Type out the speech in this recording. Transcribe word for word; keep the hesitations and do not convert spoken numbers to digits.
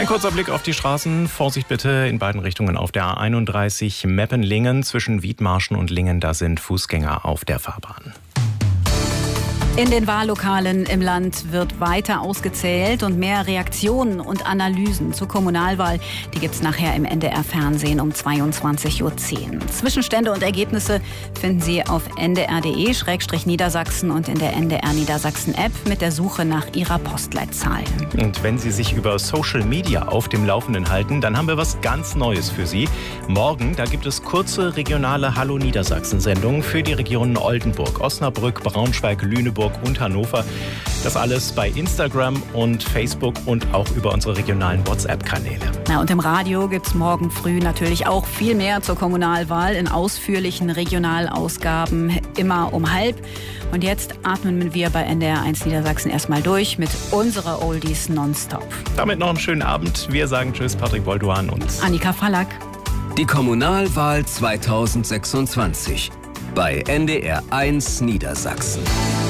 Ein kurzer Blick auf die Straßen. Vorsicht bitte in beiden Richtungen auf der A einunddreißig Meppen-Lingen. Zwischen Wiedmarschen und Lingen, da sind Fußgänger auf der Fahrbahn. In den Wahllokalen im Land wird weiter ausgezählt und mehr Reaktionen und Analysen zur Kommunalwahl, die gibt's nachher im N D R-Fernsehen um zweiundzwanzig Uhr zehn. Zwischenstände und Ergebnisse finden Sie auf n d r punkt d e slash niedersachsen und in der N D R Niedersachsen-App mit der Suche nach Ihrer Postleitzahl. Und wenn Sie sich über Social Media auf dem Laufenden halten, dann haben wir was ganz Neues für Sie. Morgen, da gibt es kurze regionale Hallo Niedersachsen-Sendungen für die Regionen Oldenburg, Osnabrück, Braunschweig, Lüneburg und Hannover. Das alles bei Instagram und Facebook und auch über unsere regionalen WhatsApp-Kanäle. Ja, und im Radio gibt es morgen früh natürlich auch viel mehr zur Kommunalwahl in ausführlichen Regionalausgaben, immer um halb. Und jetzt atmen wir bei N D R eins Niedersachsen erstmal durch mit unserer Oldies Nonstop. Damit noch einen schönen Abend. Wir sagen Tschüss, Patrick Bolduan und Annika Fallack. Die Kommunalwahl zweitausendsechsundzwanzig bei N D R eins Niedersachsen.